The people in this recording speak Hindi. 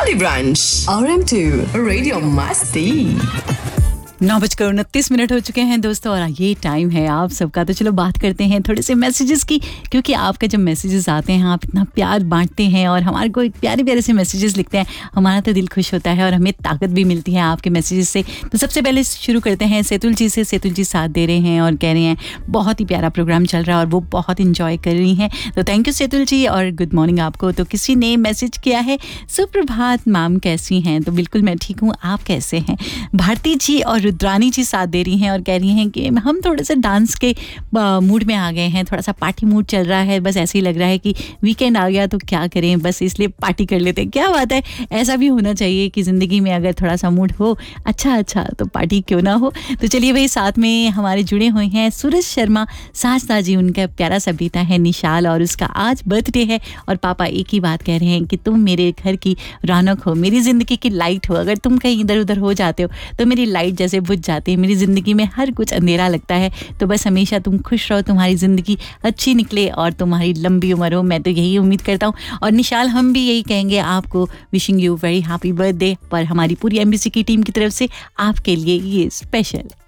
Olive Branch, RM2, Radio Masti. 9:29 हो चुके हैं दोस्तों और ये टाइम है आप सबका। तो चलो बात करते हैं थोड़े से मैसेजेस की, क्योंकि आपके जब मैसेजेस आते हैं आप इतना प्यार बांटते हैं और हमारे को एक प्यारे प्यारे से मैसेजेस लिखते हैं, हमारा तो दिल खुश होता है और हमें ताकत भी मिलती है आपके मैसेजेस से। तो सबसे पहले शुरू करते हैं सेतुल जी से। सेतुल जी साथ दे रहे हैं और कह रहे हैं बहुत ही प्यारा प्रोग्राम चल रहा है और वो बहुत इंजॉय कर रही हैं। तो थैंक यू सेतुल जी और गुड मॉर्निंग आपको। तो किसी ने मैसेज किया है, सुप्रभात मैम कैसी हैं? तो बिल्कुल मैं ठीक हूँ, आप कैसे हैं? भारती जी और रुद्रानी जी साथ दे रही हैं और कह रही हैं कि हम थोड़े से डांस के मूड में आ गए हैं, थोड़ा सा पार्टी मूड चल रहा है, बस ऐसे ही लग रहा है कि वीकेंड आ गया तो क्या करें, बस इसलिए पार्टी कर लेते हैं। क्या बात है, ऐसा भी होना चाहिए कि ज़िंदगी में अगर थोड़ा सा मूड हो अच्छा तो पार्टी क्यों ना हो। तो चलिए भाई, साथ में हमारे जुड़े हुए हैं सूरज शर्मा साजदा जी, उनका प्यारा सा बेटा है निशाल और उसका आज बर्थडे है और पापा एक ही बात कह रहे हैं कि तुम मेरे घर की रौनक हो, मेरी ज़िंदगी की लाइट हो, अगर तुम कहीं इधर उधर हो जाते हो तो मेरी लाइट जैसे बुझ जाती है, मेरी ज़िंदगी में हर कुछ अंधेरा लगता है। तो बस हमेशा तुम खुश रहो, तुम्हारी ज़िंदगी अच्छी निकले और तुम्हारी लंबी उम्र हो, मैं तो यही उम्मीद करता हूँ। और निशाल हम भी यही कहेंगे आपको, wishing you very happy birthday, पर हमारी पूरी एमबीसी की टीम की तरफ से आपके लिए ये स्पेशल।